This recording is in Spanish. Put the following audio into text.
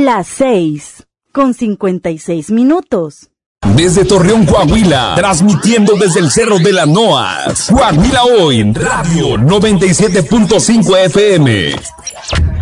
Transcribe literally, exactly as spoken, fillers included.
Las seis con cincuenta y seis minutos. Desde Torreón, Coahuila, transmitiendo desde el Cerro de la Noas. Coahuila Hoy, Radio noventa y siete punto cinco F M.